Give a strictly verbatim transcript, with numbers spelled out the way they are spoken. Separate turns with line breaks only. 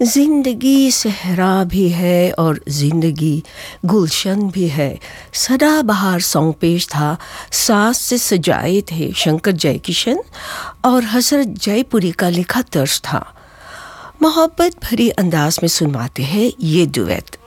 जिंदगी सहरा भी है और जिंदगी गुलशन भी है। सदाबहार सॉन्ग पेश था, सास से सजाए थे शंकर जयकिशन और हसरत जयपुरी का लिखा तर्ज था। मोहब्बत भरी अंदाज में सुनवाते हैं ये डुएट।